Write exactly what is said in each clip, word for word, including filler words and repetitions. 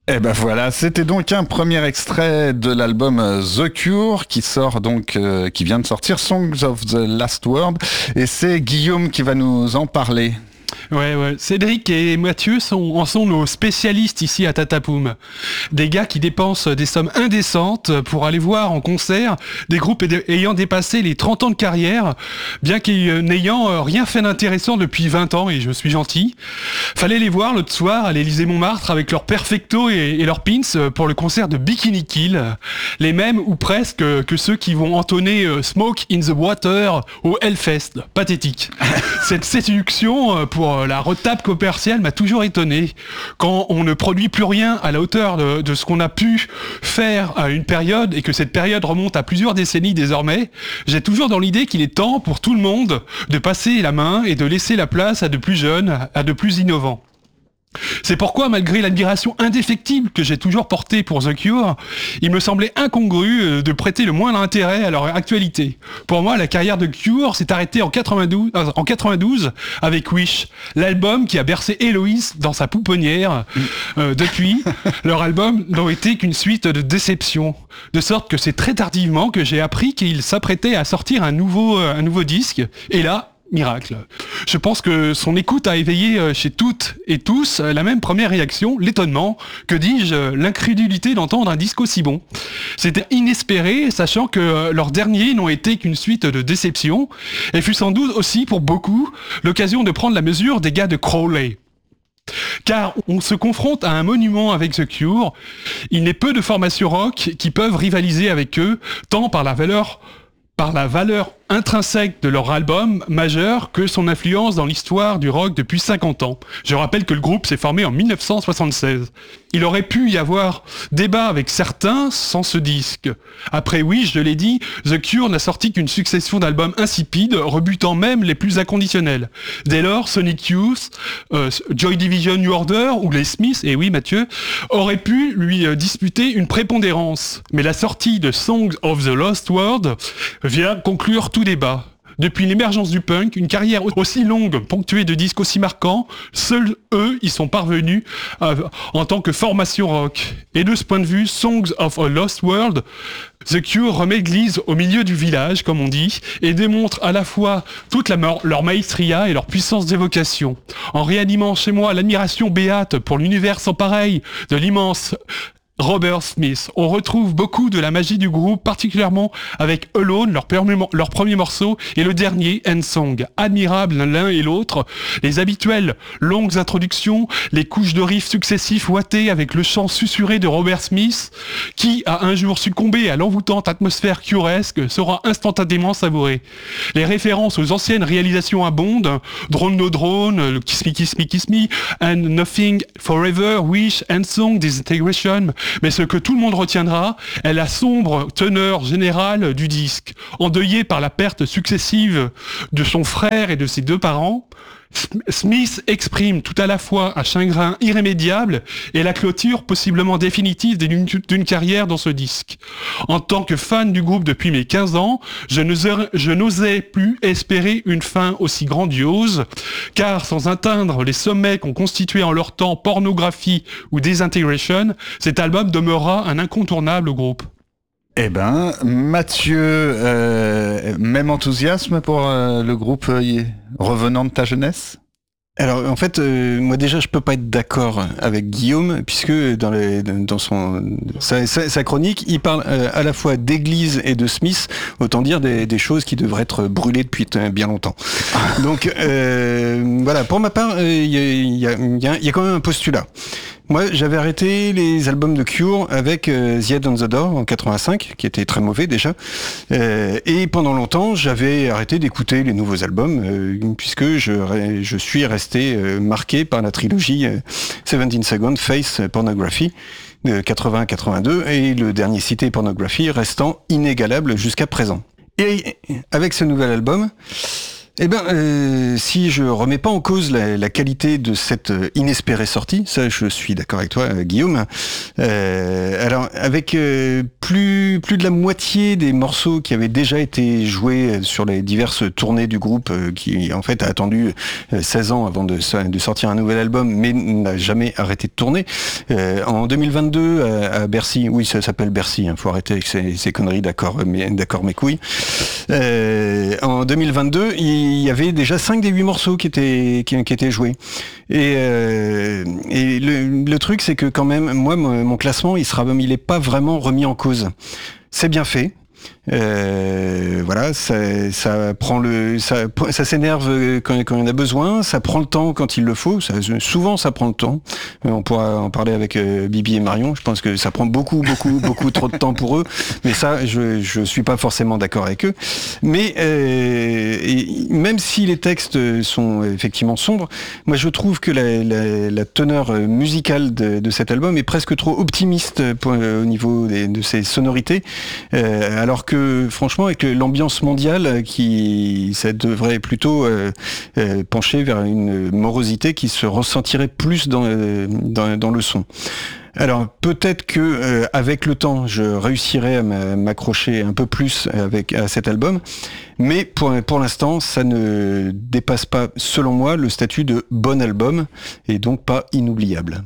Et ben voilà, c'était donc un premier extrait de l'album euh, The Cure qui sort donc, euh, qui vient de sortir, Songs of the Last Word, et c'est Guillaume qui va nous en parler. Ouais, ouais. Cédric et Mathieu sont, en sont nos spécialistes ici à Tatapoum. Des gars qui dépensent des sommes indécentes pour aller voir en concert des groupes ayant dépassé les trente ans de carrière, bien qu'ils n'ayant rien fait d'intéressant depuis vingt ans, et je suis gentil. Fallait les voir l'autre soir à l'Élysée-Montmartre avec leur perfecto et, et leurs pins pour le concert de Bikini Kill. Les mêmes ou presque que ceux qui vont entonner Smoke in the Water au Hellfest. Pathétique. Cette séduction pour la retape commerciale m'a toujours étonné. Quand on ne produit plus rien à la hauteur de, de ce qu'on a pu faire à une période, et que cette période remonte à plusieurs décennies désormais, j'ai toujours dans l'idée qu'il est temps pour tout le monde de passer la main et de laisser la place à de plus jeunes, à de plus innovants. C'est pourquoi, malgré l'admiration indéfectible que j'ai toujours portée pour The Cure, il me semblait incongru de prêter le moindre intérêt à leur actualité. Pour moi, la carrière de Cure s'est arrêtée en quatre-vingt-douze, en quatre-vingt-douze avec Wish, l'album qui a bercé Héloïse dans sa pouponnière. Euh, depuis, leur album n'ont été qu'une suite de déceptions. De sorte que c'est très tardivement que j'ai appris qu'ils s'apprêtaient à sortir un nouveau, un nouveau disque. Et là, miracle. Je pense que son écoute a éveillé chez toutes et tous la même première réaction, l'étonnement, que dis-je, l'incrédulité d'entendre un disque aussi bon. C'était inespéré, sachant que leurs derniers n'ont été qu'une suite de déceptions, et fut sans doute aussi pour beaucoup l'occasion de prendre la mesure des gars de Crowley. Car on se confronte à un monument avec The Cure, il n'est peu de formations rock qui peuvent rivaliser avec eux, tant par la valeur par la valeur intrinsèque de leur album majeur que son influence dans l'histoire du rock depuis cinquante ans. Je rappelle que le groupe s'est formé en dix-neuf cent soixante-seize. Il aurait pu y avoir débat avec certains sans ce disque. Après oui, je l'ai dit, The Cure n'a sorti qu'une succession d'albums insipides, rebutant même les plus inconditionnels. Dès lors, Sonic Youth, euh, Joy Division New Order ou les Smiths, et oui Mathieu, auraient pu lui euh, disputer une prépondérance. Mais la sortie de Songs of the Lost World vient conclure tout débat. Depuis l'émergence du punk, une carrière aussi longue, ponctuée de disques aussi marquants, seuls eux y sont parvenus euh, en tant que formation rock. Et de ce point de vue, Songs of a Lost World, The Cure remet l'église au milieu du village, comme on dit, et démontre à la fois toute la ma- leur maestria et leur puissance d'évocation. En réanimant chez moi l'admiration béate pour l'univers sans pareil de l'immense Robert Smith. On retrouve beaucoup de la magie du groupe, particulièrement avec Alone, leur premier, leur premier morceau, et le dernier, End Song. Admirables l'un et l'autre, les habituelles longues introductions, les couches de riffs successifs ouatés avec le chant susurré de Robert Smith, qui a un jour succombé à l'envoûtante atmosphère curesque, sera instantanément savouré. Les références aux anciennes réalisations abondent, Drone No Drone, Kiss Me Kiss Me Kiss Me, and Nothing Forever, Wish, End Song, Disintegration. Mais ce que tout le monde retiendra est la sombre teneur générale du disque. Endeuillé par la perte successive de son frère et de ses deux parents, Smith exprime tout à la fois un chagrin irrémédiable et la clôture possiblement définitive d'une, d'une carrière dans ce disque. En tant que fan du groupe depuis mes quinze ans, je n'osais, je n'osais plus espérer une fin aussi grandiose, car sans atteindre les sommets qu'ont constitué en leur temps Pornographie ou Disintegration, cet album demeurera un incontournable au groupe. Eh ben, Mathieu, euh, même enthousiasme pour euh, le groupe euh, revenant de ta jeunesse ? Alors en fait, euh, moi déjà je peux pas être d'accord avec Guillaume puisque dans, les, dans son sa, sa, sa chronique, il parle euh, à la fois d'église et de Smith, autant dire des, des choses qui devraient être brûlées depuis bien longtemps. Donc euh, voilà, pour ma part, il euh, y, y, a, y, a, y a quand même un postulat. Moi, j'avais arrêté les albums de Cure avec euh, The Head on the Door en quatre-vingt-cinq, qui était très mauvais déjà. Euh, et pendant longtemps, j'avais arrêté d'écouter les nouveaux albums, euh, puisque je, je suis resté euh, marqué par la trilogie euh, seventeen Seconds, Face, Pornography, de quatre-vingts à quatre-vingt-deux, et le dernier cité, Pornography, restant inégalable jusqu'à présent. Et avec ce nouvel album, Eh ben, euh, si je remets pas en cause la, la qualité de cette inespérée sortie, ça, je suis d'accord avec toi, euh, Guillaume. Euh, alors, avec euh, plus plus de la moitié des morceaux qui avaient déjà été joués sur les diverses tournées du groupe, euh, qui en fait a attendu euh, seize ans avant de, de sortir un nouvel album, mais n'a jamais arrêté de tourner. Euh, en deux mille vingt-deux, à, à Bercy, oui, ça s'appelle Bercy, hein, faut arrêter avec ces, ces conneries, d'accord, mais d'accord mes couilles. Euh, en deux mille vingt-deux, il il y avait déjà cinq des huit morceaux qui étaient qui, qui étaient joués. Et, euh, et le, le truc, c'est que quand même, moi, mon, mon classement, il sera, il est pas vraiment remis en cause. C'est bien fait. Euh, voilà, ça, ça prend le, ça, ça s'énerve quand, quand il y en a besoin, ça prend le temps quand il le faut. Ça, souvent, ça prend le temps. On pourra en parler avec euh, Bibi et Marion. Je pense que ça prend beaucoup, beaucoup, beaucoup trop de temps pour eux. Mais ça, je, je suis pas forcément d'accord avec eux. Mais euh, et même si les textes sont effectivement sombres, moi, je trouve que la, la, la teneur musicale de, de cet album est presque trop optimiste pour, au niveau des, de ses sonorités. Euh, alors que franchement, avec l'ambiance mondiale, qui ça devrait plutôt euh, euh, pencher vers une morosité qui se ressentirait plus dans, euh, dans, dans le son. Alors peut-être que euh, avec le temps, je réussirai à m'accrocher un peu plus avec à cet album, mais pour pour l'instant, ça ne dépasse pas, selon moi, le statut de bon album et donc pas inoubliable.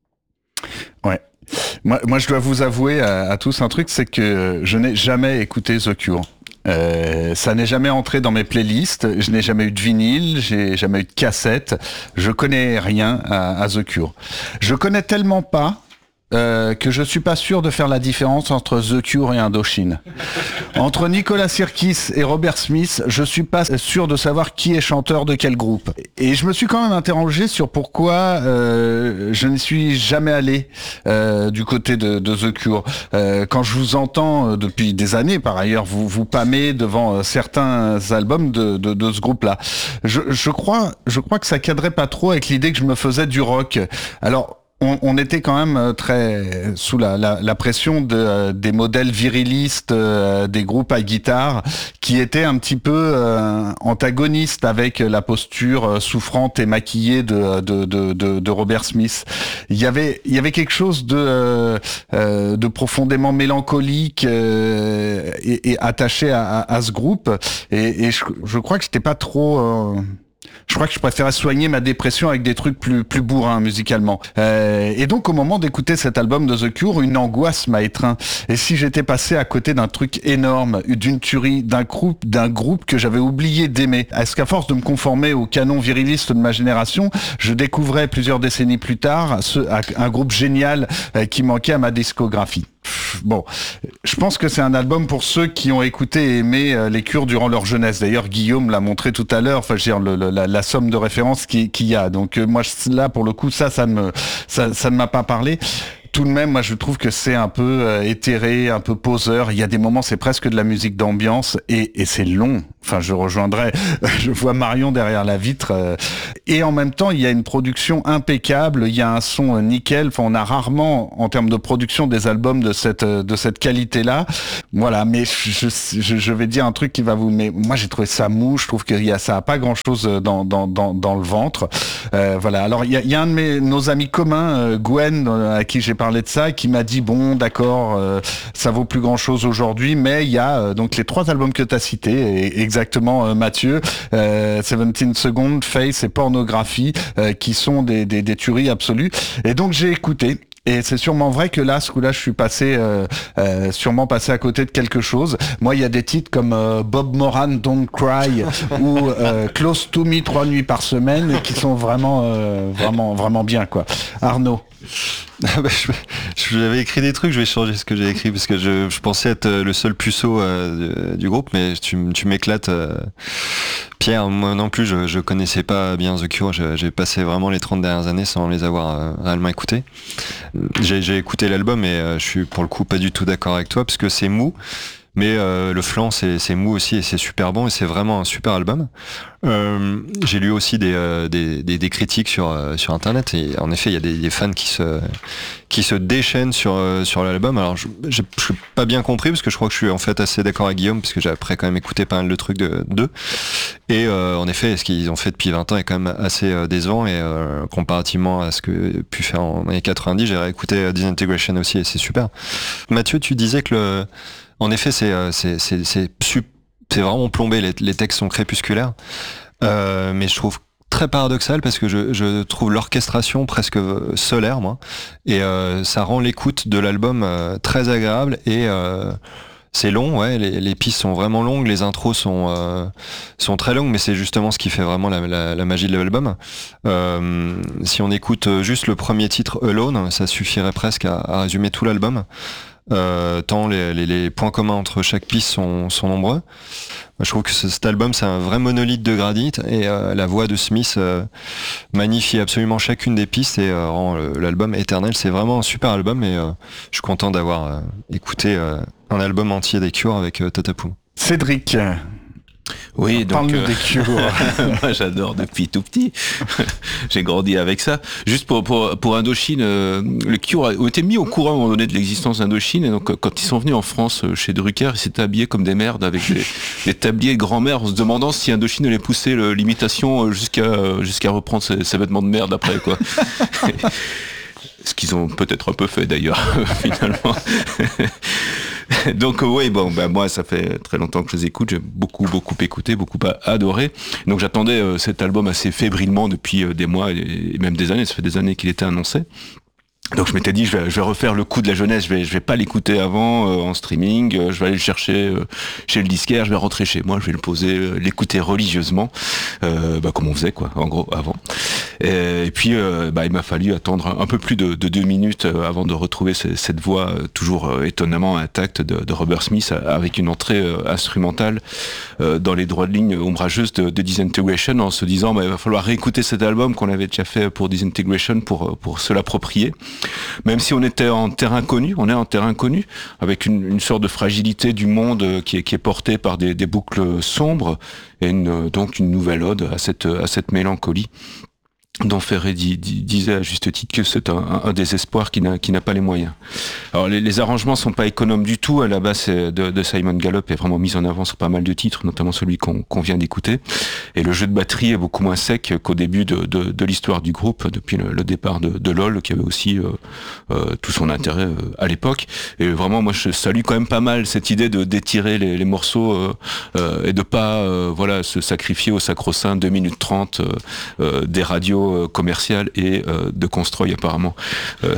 Ouais. Moi, moi, je dois vous avouer à, à tous un truc, c'est que je n'ai jamais écouté The Cure. Euh, ça n'est jamais entré dans mes playlists. Je n'ai jamais eu de vinyle, j'ai jamais eu de cassette. Je connais rien à, à The Cure. Je connais tellement pas euh, que je suis pas sûr de faire la différence entre The Cure et Indochine. Entre Nicolas Sirkis et Robert Smith, je suis pas sûr de savoir qui est chanteur de quel groupe. Et je me suis quand même interrogé sur pourquoi euh, je n'y suis jamais allé euh, du côté de, de The Cure. Euh, quand je vous entends euh, depuis des années, par ailleurs, vous vous pâmez devant euh, certains albums de, de, de ce groupe-là. Je, je crois, je crois que ça cadrait pas trop avec l'idée que je me faisais du rock. Alors, On, on était quand même très sous la, la, la pression de, des modèles virilistes, euh, des groupes à guitare, qui étaient un petit peu euh, antagonistes avec la posture souffrante et maquillée de, de, de, de, de Robert Smith. Il y avait, il y avait quelque chose de, euh, de profondément mélancolique euh, et, et attaché à, à, à ce groupe. Et, et je, je crois que j'étais pas trop... Euh, Je crois que je préférais soigner ma dépression avec des trucs plus plus bourrins musicalement. Euh, et donc au moment d'écouter cet album de The Cure, une angoisse m'a étreint. Et si j'étais passé à côté d'un truc énorme, d'une tuerie, d'un groupe, d'un groupe que j'avais oublié d'aimer? Est-ce qu'à force de me conformer au canon viriliste de ma génération, je découvrais plusieurs décennies plus tard ce, un groupe génial euh, qui manquait à ma discographie? Bon, je pense que c'est un album pour ceux qui ont écouté et aimé euh, les Cure durant leur jeunesse. D'ailleurs, Guillaume l'a montré tout à l'heure. Enfin, je veux dire, le, le, la, la somme de références qu'il qui y a. Donc, euh, moi, là, pour le coup, ça, ça ne me, ça, ça ne m'a pas parlé. Tout de même, moi, je trouve que c'est un peu euh, éthéré, un peu poseur. Il y a des moments, c'est presque de la musique d'ambiance et, et c'est long. Enfin, je rejoindrai, je vois Marion derrière la vitre. Euh, et en même temps, il y a une production impeccable. Il y a un son nickel. Enfin, on a rarement, en termes de production, des albums de cette de cette qualité-là. Voilà. Mais je, je, je vais dire un truc qui va vous. Mais moi, j'ai trouvé ça mou. Je trouve que y a, ça a pas grand-chose dans dans dans dans le ventre. Euh, voilà. Alors, il y a, il y a un de mes nos amis communs, euh, Gwen, à qui j'ai parlé de ça, qui m'a dit bon, d'accord, euh, ça vaut plus grand-chose aujourd'hui, mais il y a euh, donc les trois albums que tu as cités, et, exactement euh, Mathieu, euh, dix-sept Seconds, Face et Pornographie, euh, qui sont des, des, des tueries absolues. Et donc j'ai écouté. Et c'est sûrement vrai que là, ce coup-là, je suis passé, euh, euh, sûrement passé à côté de quelque chose. Moi, il y a des titres comme euh, Bob Moran, Don't Cry ou euh, Close to Me, trois nuits par semaine, qui sont vraiment, euh, vraiment, vraiment bien, quoi. Arnaud. Ah bah, je, j'avais écrit des trucs, je vais changer ce que j'ai écrit parce que je, je pensais être le seul puceau euh, du, du groupe, mais tu, tu m'éclates. Euh, Pierre, moi non plus, je, je connaissais pas bien The Cure, je, j'ai passé vraiment les trente dernières années sans les avoir euh, réellement écoutés. J'ai, j'ai écouté l'album et euh, je suis pour le coup pas du tout d'accord avec toi parce que c'est mou. mais euh, le flanc c'est, c'est mou aussi et c'est super bon et c'est vraiment un super album. Euh, j'ai lu aussi des, euh, des, des, des critiques sur, euh, sur internet et en effet il y a des, des fans qui se, qui se déchaînent sur, euh, sur l'album. Alors je n'ai pas bien compris parce que je crois que je suis en fait assez d'accord avec Guillaume parce que j'ai après quand même écouté pas mal de trucs de d'eux. Et euh, en effet ce qu'ils ont fait depuis vingt ans est quand même assez euh, décevant et euh, comparativement à ce que pu faire en années quatre-vingt-dix, j'ai réécouté euh, Disintegration aussi et c'est super. Mathieu, tu disais que le, en effet c'est, c'est, c'est, c'est, c'est vraiment plombé, les, les textes sont crépusculaires, euh, mais je trouve très paradoxal parce que je, je trouve l'orchestration presque solaire, moi, et euh, ça rend l'écoute de l'album euh, très agréable et euh, c'est long, ouais, les, les pistes sont vraiment longues, les intros sont euh, sont très longues, mais c'est justement ce qui fait vraiment la, la, la magie de l'album. Euh, si on écoute juste le premier titre Alone, ça suffirait presque à, à résumer tout l'album. Euh, tant les, les, les points communs entre chaque piste sont, sont nombreux. Je trouve que ce, cet album c'est un vrai monolithe de granit et euh, la voix de Smith euh, magnifie absolument chacune des pistes et euh, rend euh, l'album éternel. C'est vraiment un super album et euh, je suis content d'avoir euh, écouté euh, un album entier des Cure avec euh, Tatapoum. Cédric. Oui, donc parle-nous euh, des Cure. moi j'adore depuis tout petit. J'ai grandi avec ça. Juste pour pour pour Indochine, euh, le Cure a été mis au courant à un moment donné de l'existence d'Indochine et donc quand ils sont venus en France chez Drucker, ils s'étaient habillés comme des merdes avec des, des tabliers de grand-mère en se demandant si Indochine allait pousser le, l'imitation jusqu'à jusqu'à reprendre ses, ses vêtements de merde après quoi. Ce qu'ils ont peut-être un peu fait d'ailleurs finalement. Donc oui, bon, ben moi ça fait très longtemps que je les écoute, j'ai beaucoup beaucoup écouté, beaucoup adoré. Donc j'attendais euh, cet album assez fébrilement depuis euh, des mois et, et même des années. Ça fait des années qu'il était annoncé. Donc je m'étais dit je vais, je vais refaire le coup de la jeunesse, je vais je vais pas l'écouter avant euh, en streaming, euh, je vais aller le chercher euh, chez le disquaire, je vais rentrer chez moi, je vais le poser, euh, l'écouter religieusement, euh, bah comme on faisait quoi, en gros avant. Et, et puis euh, bah il m'a fallu attendre un, un peu plus de, de deux minutes euh, avant de retrouver ce, cette voix euh, toujours euh, étonnamment intacte de, de Robert Smith avec une entrée euh, instrumentale euh, dans les droits de ligne ombrageuses de, de Disintegration en se disant bah il va falloir réécouter cet album qu'on avait déjà fait pour Disintegration pour pour se l'approprier. Même si on était en terrain connu, on est en terrain connu, avec une, une sorte de fragilité du monde qui est, qui est portée par des, des boucles sombres et une, donc une nouvelle ode à cette, à cette mélancolie dont Ferré dit, dit, disait à juste titre que c'est un, un désespoir qui n'a, qui n'a pas les moyens. Alors les, les arrangements sont pas économes du tout, à la base de, de Simon Gallup est vraiment mis en avant sur pas mal de titres, notamment celui qu'on, qu'on vient d'écouter, et le jeu de batterie est beaucoup moins sec qu'au début de, de, de l'histoire du groupe, depuis le, le départ de, de LOL, qui avait aussi euh, euh, tout son intérêt euh, à l'époque, et vraiment moi je salue quand même pas mal cette idée de d'étirer les, les morceaux euh, euh, et de pas euh, voilà se sacrifier au sacro-saint deux minutes trente euh, euh, des radios commercial et euh, de Constroy apparemment. Euh,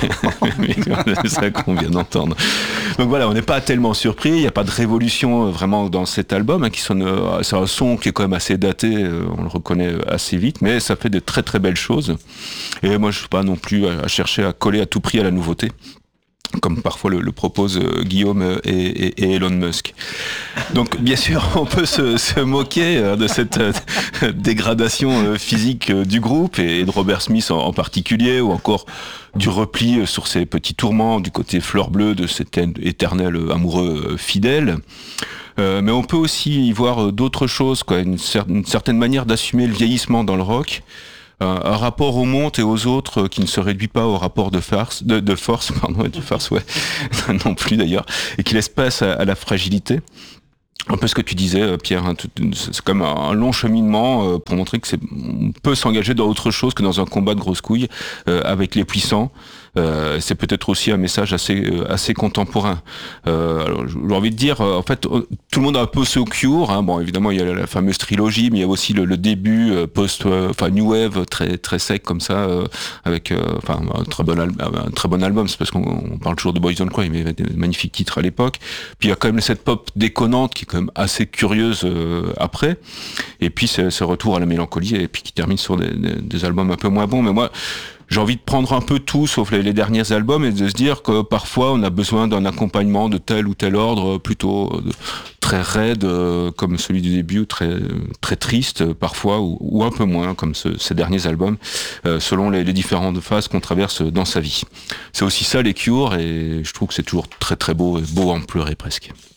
c'est ça qu'on vient d'entendre. Donc voilà, on n'est pas tellement surpris, il n'y a pas de révolution euh, vraiment dans cet album, hein, qui sonne, euh, c'est un son qui est quand même assez daté, euh, on le reconnaît assez vite, mais ça fait de très très belles choses. Et moi je ne suis pas non plus à, à chercher à coller à tout prix à la nouveauté, comme parfois le, le propose euh, Guillaume et, et, et Elon Musk. Donc bien sûr on peut se, se moquer euh, de cette euh, dégradation euh, physique euh, du groupe et, et de Robert Smith en, en particulier, ou encore du repli euh, sur ses petits tourments du côté fleur bleue de cet éternel euh, amoureux euh, fidèle. Euh, mais on peut aussi y voir euh, d'autres choses, quoi, une, cer- une certaine manière d'assumer le vieillissement dans le rock. Un, un rapport au monde et aux autres qui ne se réduit pas au rapport de farce, de, de force, pardon, de farce, ouais, non plus d'ailleurs, et qui laisse place à, à la fragilité. Un peu ce que tu disais, Pierre, hein, tout, c'est comme un long cheminement euh, pour montrer que c'est, on peut s'engager dans autre chose que dans un combat de grosses couilles euh, avec les puissants. Euh, c'est peut-être aussi un message assez euh, assez contemporain. Euh, alors, j'ai envie de dire, euh, en fait, tout le monde a un peu ce Cure. Hein. Bon, évidemment, il y a la, la fameuse trilogie, mais il y a aussi le, le début euh, post, enfin euh, new wave, très très sec comme ça, euh, avec, enfin, euh, un très bon album, un très bon album. C'est parce qu'on on parle toujours de Boys Don't Cry, mais il y avait des magnifiques titres à l'époque. Puis il y a quand même cette pop déconnante qui est quand même assez curieuse euh, après. Et puis ce, ce retour à la mélancolie, et puis qui termine sur des, des, des albums un peu moins bons. Mais moi, j'ai envie de prendre un peu tout, sauf les, les derniers albums, et de se dire que parfois on a besoin d'un accompagnement de tel ou tel ordre, plutôt euh, très raide, euh, comme celui du début, très très triste parfois, ou, ou un peu moins, comme ce, ces derniers albums, euh, selon les, les différentes phases qu'on traverse dans sa vie. C'est aussi ça les Cure, et je trouve que c'est toujours très très beau, beau à en pleurer presque.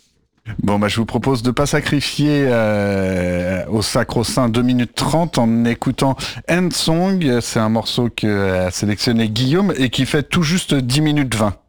Bon, bah, je vous propose de pas sacrifier euh, au sacro-saint deux minutes trente en écoutant End Song. C'est un morceau que a sélectionné Guillaume et qui fait tout juste dix minutes vingt.